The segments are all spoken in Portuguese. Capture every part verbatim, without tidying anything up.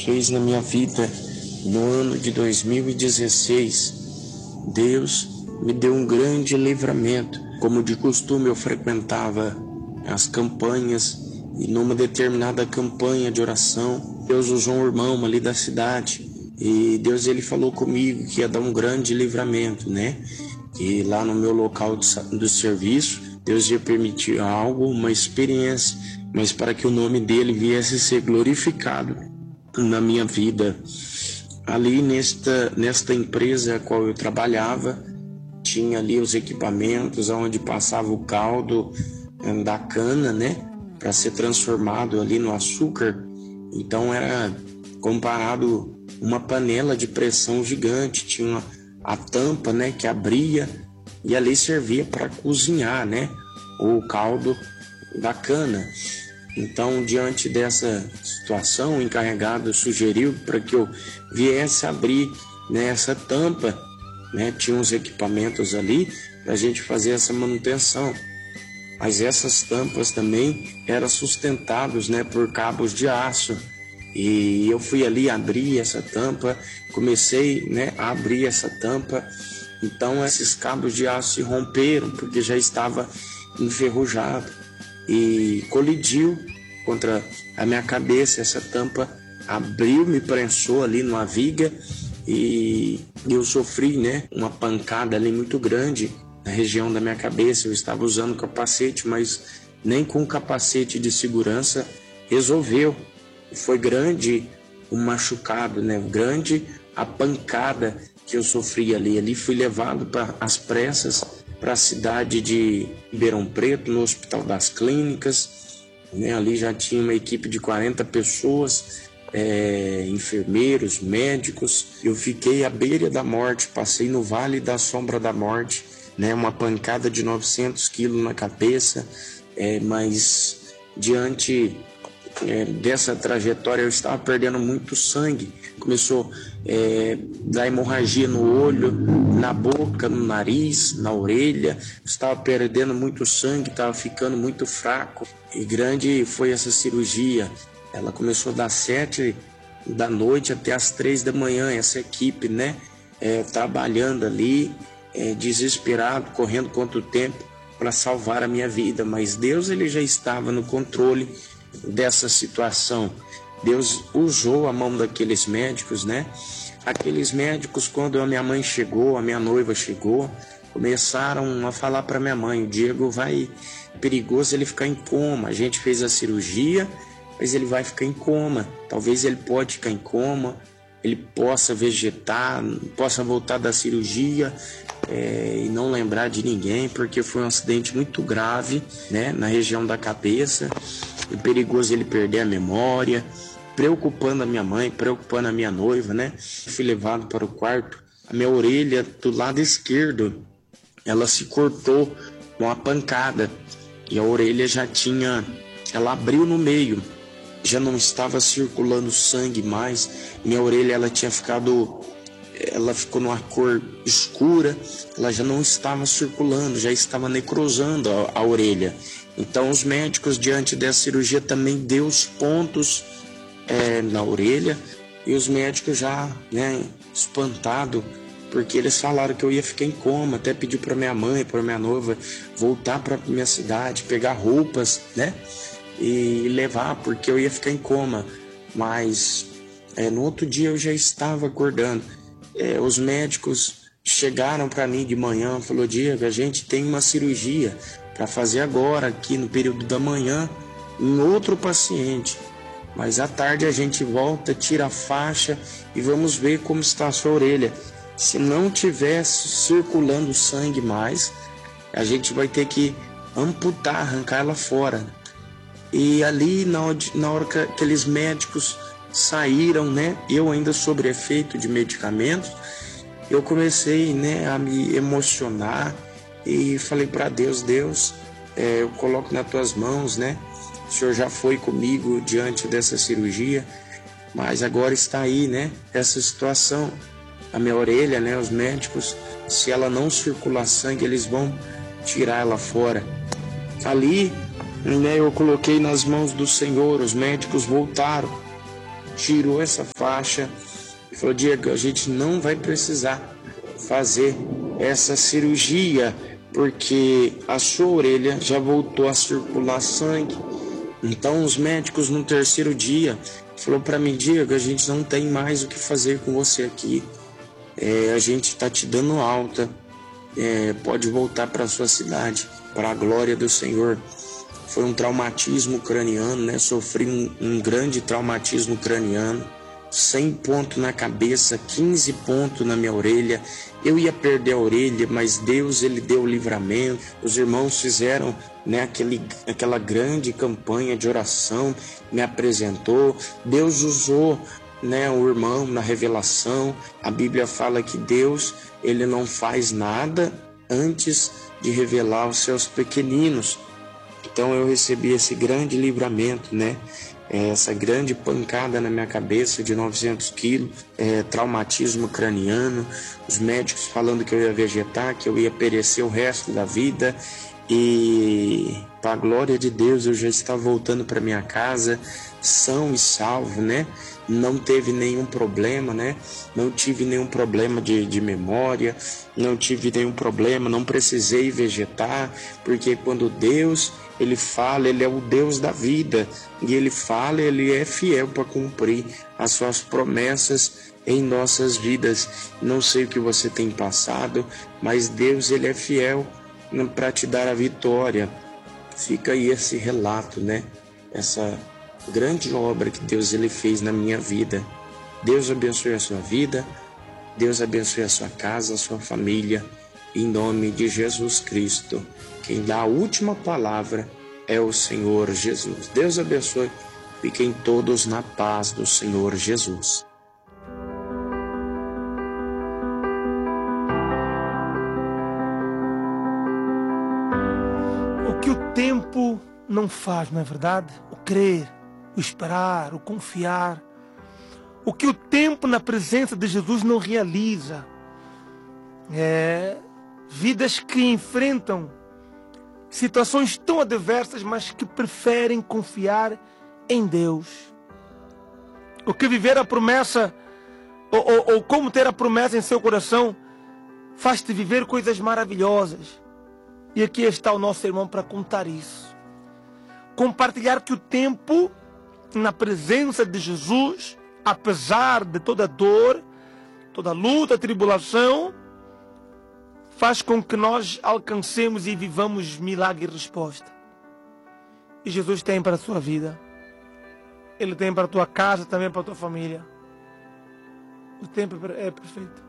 fez na minha vida no ano de dois mil e dezesseis. Deus me deu um grande livramento. Como de costume, eu frequentava as campanhas e numa determinada campanha de oração, Deus usou um irmão ali da cidade e Deus ele falou comigo que ia dar um grande livramento, né? E lá no meu local do serviço, Deus ia permitir algo, uma experiência, mas para que o nome dele viesse a ser glorificado na minha vida. Ali nesta, nesta empresa a qual eu trabalhava, tinha ali os equipamentos onde passava o caldo da cana, né, para ser transformado ali no açúcar. Então era comparado uma panela de pressão gigante, tinha uma, a tampa, né, que abria e ali servia para cozinhar, né, o caldo da cana. Então, diante dessa situação, o encarregado sugeriu para que eu viesse abrir, né, essa tampa, né, tinha uns equipamentos ali para a gente fazer essa manutenção. Mas essas tampas também eram sustentadas, né, por cabos de aço. E eu fui ali abrir essa tampa, comecei, né, a abrir essa tampa. Então esses cabos de aço se romperam porque já estava enferrujado e colidiu contra a minha cabeça. Essa tampa abriu, me prensou ali numa viga e eu sofri, né, uma pancada ali muito grande na região da minha cabeça. Eu estava usando capacete, mas nem com capacete de segurança resolveu. Foi grande o machucado, né? Grande a pancada que eu sofri ali. Ali fui levado para as pressas para a cidade de Ribeirão Preto, no Hospital das Clínicas, né? Ali já tinha uma equipe de quarenta pessoas, é, enfermeiros, médicos. Eu fiquei à beira da morte, passei no vale da sombra da morte, né? Uma pancada de novecentos quilos na cabeça, é, mas diante é, dessa trajetória eu estava perdendo muito sangue. Começou é, dar hemorragia no olho, na boca, no nariz, na orelha. Estava perdendo muito sangue, estava ficando muito fraco. E grande foi essa cirurgia. Ela começou das sete da noite até as três da manhã. Essa equipe, né, é, trabalhando ali, é, desesperado, correndo contra o tempo para salvar a minha vida. Mas Deus ele já estava no controle dessa situação. Deus usou a mão daqueles médicos, né? Aqueles médicos, quando a minha mãe chegou, a minha noiva chegou, começaram a falar para minha mãe: o Diego vai, perigoso ele ficar em coma. A gente fez a cirurgia, mas ele vai ficar em coma. Talvez ele pode ficar em coma, ele possa vegetar, possa voltar da cirurgia é, e não lembrar de ninguém, porque foi um acidente muito grave, né, na região da cabeça. É perigoso ele perder a memória. Preocupando a minha mãe, preocupando a minha noiva, né? Fui levado para o quarto. A minha orelha do lado esquerdo, ela se cortou com uma pancada. E a orelha já tinha, ela abriu no meio. Já não estava circulando sangue mais. Minha orelha, ela tinha ficado, ela ficou numa cor escura. Ela já não estava circulando, já estava necrosando a, a orelha. Então os médicos, diante dessa cirurgia, também deu os pontos É, na orelha, e os médicos já, né, espantado, porque eles falaram que eu ia ficar em coma. Até pedi para minha mãe, para minha noiva voltar para minha cidade, pegar roupas, né, e levar, porque eu ia ficar em coma. Mas é, no outro dia eu já estava acordando. É, os médicos chegaram para mim de manhã, falou: Diego, a gente tem uma cirurgia para fazer agora, aqui no período da manhã, em outro paciente. Mas à tarde a gente volta, tira a faixa e vamos ver como está a sua orelha. Se não tiver circulando sangue mais, a gente vai ter que amputar, arrancar ela fora. E ali, na hora, na hora que aqueles médicos saíram, né, eu ainda sob efeito de medicamentos, eu comecei, né, a me emocionar e falei para Deus: Deus, é, eu coloco nas tuas mãos, né? O Senhor já foi comigo diante dessa cirurgia, mas agora está aí, né, essa situação. A minha orelha, né, os médicos, se ela não circular sangue, eles vão tirar ela fora. Ali, né, eu coloquei nas mãos do Senhor, os médicos voltaram. tirou essa faixa e falou: Diego, a gente não vai precisar fazer essa cirurgia, porque a sua orelha já voltou a circular sangue. Então os médicos no terceiro dia falou para mim: Diego, a gente não tem mais o que fazer com você aqui, é, a gente está te dando alta, é, pode voltar para sua cidade, para a glória do Senhor. Foi um traumatismo craniano, né? Sofri um, um grande traumatismo craniano, cem pontos na cabeça, quinze pontos na minha orelha. Eu ia perder a orelha, mas Deus, ele deu o livramento. Os irmãos fizeram, né, aquele, aquela grande campanha de oração, me apresentou. Deus usou, né, o irmão na revelação. A Bíblia fala que Deus, ele não faz nada antes de revelar aos seus pequeninos. Então eu recebi esse grande livramento, né? Essa grande pancada na minha cabeça de novecentos quilos, é, traumatismo craniano, os médicos falando que eu ia vegetar, que eu ia perecer o resto da vida. E para a glória de Deus eu já estava voltando para minha casa são e salvo, né? Não teve nenhum problema, né? Não tive nenhum problema de, de memória, não tive nenhum problema, não precisei vegetar, porque quando Deus, ele fala, ele é o Deus da vida, e ele fala, ele é fiel para cumprir as suas promessas em nossas vidas. Não sei o que você tem passado, mas Deus, ele é fiel para te dar a vitória. Fica aí esse relato, né? Essa grande obra que Deus, ele fez na minha vida. Deus abençoe a sua vida, Deus abençoe a sua casa, a sua família, em nome de Jesus Cristo. Quem dá a última palavra é o Senhor Jesus. Deus abençoe, fiquem todos na paz do Senhor Jesus. O que o tempo não faz, não é verdade? O crer, o esperar, o confiar. O que o tempo na presença de Jesus não realiza. É, vidas que enfrentam situações tão adversas, mas que preferem confiar em Deus. O que viver a promessa, ou, ou, ou como ter a promessa em seu coração, faz-te viver coisas maravilhosas. E aqui está o nosso irmão para contar isso. Compartilhar que o tempo na presença de Jesus, apesar de toda dor, toda luta, tribulação, faz com que nós alcancemos e vivamos milagre e resposta. E Jesus tem para a sua vida. Ele tem para a tua casa, também para a tua família. O tempo é perfeito.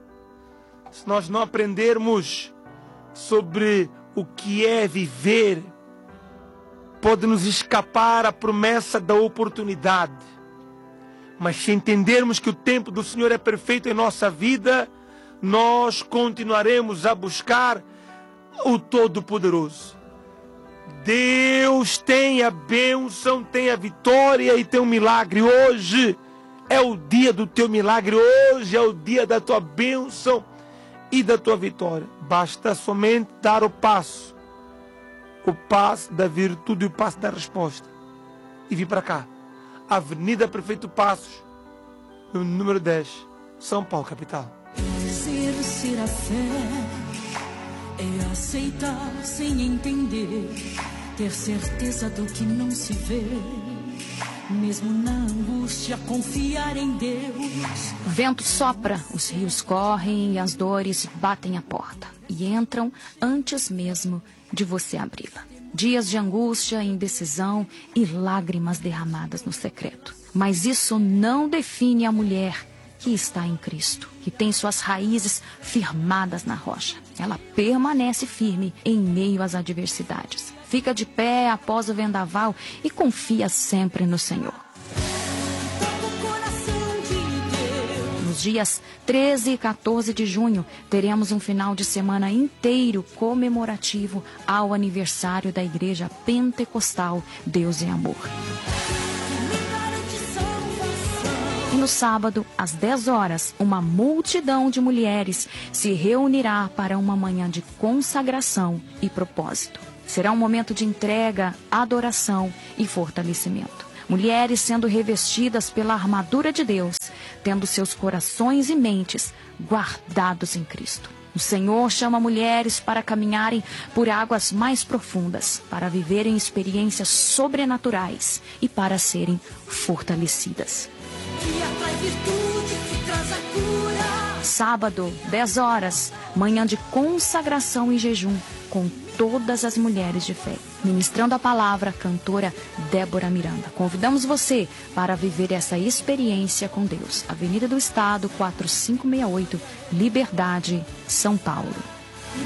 Se nós não aprendermos sobre o que é viver, pode nos escapar a promessa da oportunidade. Mas se entendermos que o tempo do Senhor é perfeito em nossa vida, nós continuaremos a buscar o Todo-Poderoso. Deus tem a bênção, tem a vitória e tem um milagre. Hoje é o dia do teu milagre, hoje é o dia da tua bênção e da tua vitória. Basta somente dar o passo, o passo da virtude e o passo da resposta, e vir para cá. Avenida Prefeito Passos, no número dez, São Paulo, capital. Exercer a fé é aceitar sem entender, ter certeza do que não se vê, mesmo na angústia confiar em Deus. O vento sopra, os rios correm e as dores batem a porta e entram antes mesmo de você abri-la. Dias de angústia, indecisão e lágrimas derramadas no secreto. Mas isso não define a mulher que está em Cristo, que tem suas raízes firmadas na rocha. Ela permanece firme em meio às adversidades. Fica de pé após o vendaval e confia sempre no Senhor. Nos dias treze e quatorze de junho, teremos um final de semana inteiro comemorativo ao aniversário da Igreja Pentecostal Deus é Amor. E no sábado, às dez horas, uma multidão de mulheres se reunirá para uma manhã de consagração e propósito. Será um momento de entrega, adoração e fortalecimento. Mulheres sendo revestidas pela armadura de Deus, tendo seus corações e mentes guardados em Cristo. O Senhor chama mulheres para caminharem por águas mais profundas, para viverem experiências sobrenaturais e para serem fortalecidas. Que atrai virtude, que traz a cura. Sábado, dez horas, manhã de consagração e jejum com todas as mulheres de fé. Ministrando a palavra, a cantora Débora Miranda. Convidamos você para viver essa experiência com Deus. Avenida do Estado, quatro cinco seis oito, Liberdade, São Paulo.